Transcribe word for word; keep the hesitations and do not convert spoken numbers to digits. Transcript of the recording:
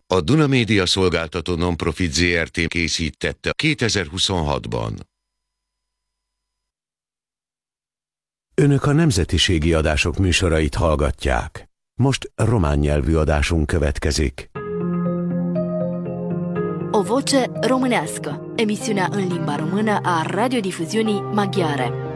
A Duna Média Szolgáltató Nonprofit zé er té készítette kétezer-huszonhatban. Önök a nemzetiségi adások műsorait hallgatják. Most román nyelvű adásunk következik. O voce românească, emisiunea în limba română a radiodifuziunii maghiare.